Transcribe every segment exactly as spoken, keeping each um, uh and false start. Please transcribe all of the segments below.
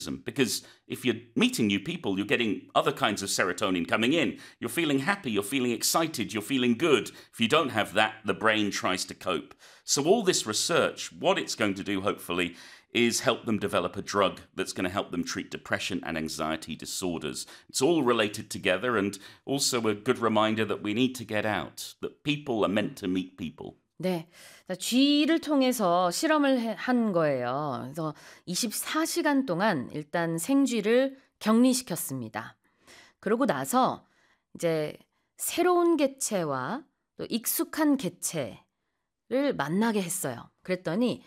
because if you're meeting new people, you're getting other kinds of serotonin coming in. You're feeling happy, you're feeling excited, you're feeling good. If you don't have that, the brain tries to cope. So all this research, what it's going to do, hopefully, is help them develop a drug that's going to help them treat depression and anxiety disorders. It's all related together, and also a good reminder that we need to get out, that people are meant to meet people. 네, 쥐를 통해서 실험을 한 거예요. 그래서 이십사 시간 동안 일단 생쥐를 격리시켰습니다. 그러고 나서 이제 새로운 개체와 또 익숙한 개체를 만나게 했어요. 그랬더니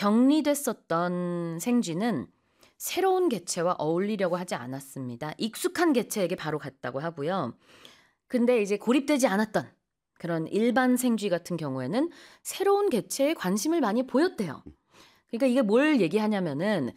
격리됐었던 생쥐는 새로운 개체와 어울리려고 하지 않았습니다. 익숙한 개체에게 바로 갔다고 하고요. 근데 이제 고립되지 않았던 그런 일반 생쥐 같은 경우에는 새로운 개체에 관심을 많이 보였대요. 그러니까 이게 뭘 얘기하냐면은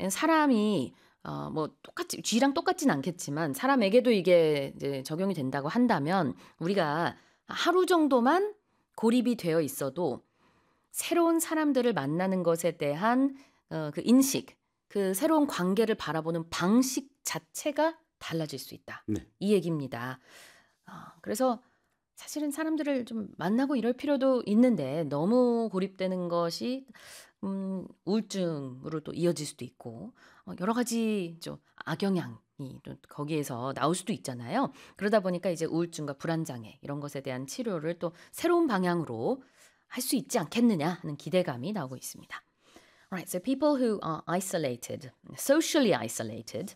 사람이 어 뭐 똑같이 쥐랑 똑같진 않겠지만 사람에게도 이게 이제 적용이 된다고 한다면 우리가 하루 정도만 고립이 되어 있어도 새로운 사람들을 만나는 것에 대한 어 그 인식, 그 새로운 관계를 바라보는 방식 자체가 달라질 수 있다. 네. 이 얘기입니다. 어 그래서 사실은 사람들을 좀 만나고 이럴 필요도 있는데 너무 고립되는 것이 음 우울증으로 또 이어질 수도 있고 어 여러 가지 좀 악영향이 또 거기에서 나올 수도 있잖아요. 그러다 보니까 이제 우울증과 불안장애 이런 것에 대한 치료를 또 새로운 방향으로 할 수 있지 않겠느냐 하는 기대감이 나오고 있습니다. Alright, so people who are isolated, socially isolated,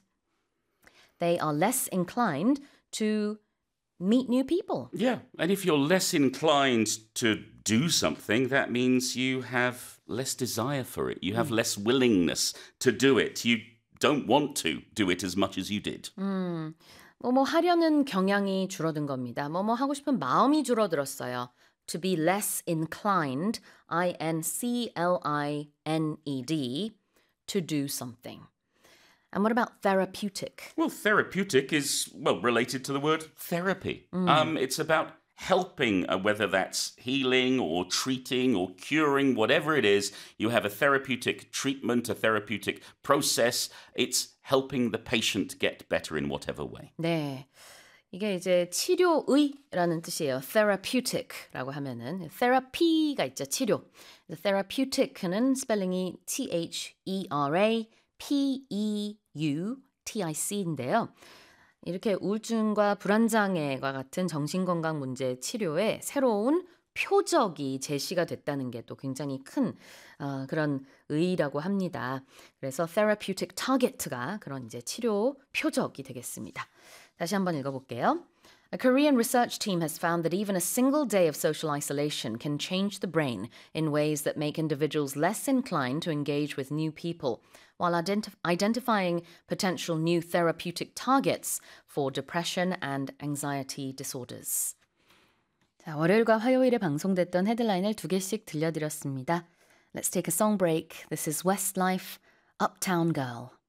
they are less inclined to meet new people. Yeah, and if you're less inclined to do something, that means you have less desire for it. You have less willingness to do it. You don't want to do it as much as you did. 음, 뭐뭐 하려는 경향이 줄어든 겁니다. 뭐뭐 하고 싶은 마음이 줄어들었어요. To be less inclined, I N C L I N E D, to do something. And what about therapeutic? Well, therapeutic is, well, related to the word therapy. Um, it's about helping, uh, whether that's healing or treating or curing, whatever it is. You have a therapeutic treatment, a therapeutic process. It's helping the patient get better in whatever way. 네. 이게 이제 치료의라는 뜻이에요. therapeutic라고 하면은 therapy가 있죠. 치료. therapeutic는 스펠링이 T H E R A P E U T I C인데요. 이렇게 우울증과 불안장애와 같은 정신건강 문제 치료에 새로운 표적이 제시가 됐다는 게 또 굉장히 큰 어, 그런 의의라고 합니다. 그래서 therapeutic target가 그런 이제 치료 표적이 되겠습니다. 다시 한번 읽어볼게요. A Korean research team has found that even a single day of social isolation can change the brain in ways that make individuals less inclined to engage with new people, while identi- identifying potential new therapeutic targets for depression and anxiety disorders. 자, 월요일과 화요일에 방송됐던 헤드라인을 두 개씩 들려드렸습니다. Let's take a song break. This is Westlife, Uptown Girl.